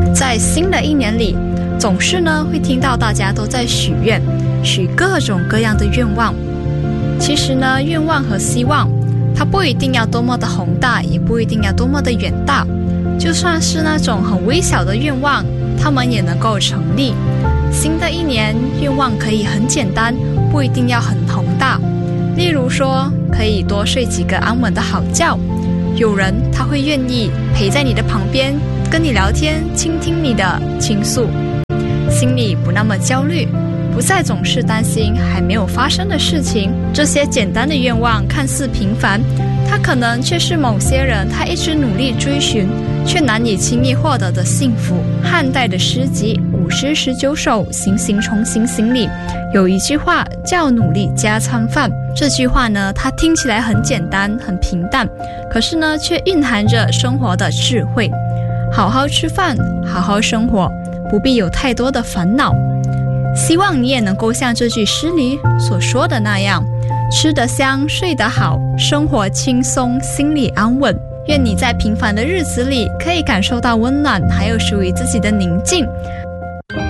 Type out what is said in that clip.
在新的一年里，总是呢会听到大家都在许愿，许各种各样的愿望。其实呢，愿望和希望，它不一定要多么的宏大，也不一定要多么的远大。就算是那种很微小的愿望，它们也能够成立。新的一年，愿望可以很简单，不一定要很宏大。例如说，可以多睡几个安稳的好觉。有人他会愿意陪在你的旁边，跟你聊天，倾听你的倾诉，心里不那么焦虑，不再总是担心还没有发生的事情。这些简单的愿望看似平凡，它可能却是某些人他一直努力追寻却难以轻易获得的幸福。汉代的诗集《古诗19首·行行重行行》里有一句话叫努力加餐饭。这句话呢，它听起来很简单很平淡，可是呢却蕴含着生活的智慧。好好吃饭，好好生活，不必有太多的烦恼。希望你也能够像这句诗里所说的那样，吃得香，睡得好，生活轻松，心里安稳。愿你在平凡的日子里可以感受到温暖，还有属于自己的宁静，